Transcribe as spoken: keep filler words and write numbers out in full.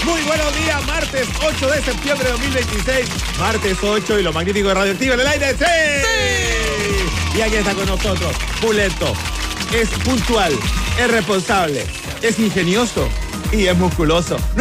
Muy buenos días, martes ocho de septiembre de dos mil veintiséis. Martes ocho y lo magnífico de Radioactiva en el aire. ¡Sí! ¡Sí! Y aquí está con nosotros, Pulento. Es puntual, es responsable, es ingenioso y es musculoso.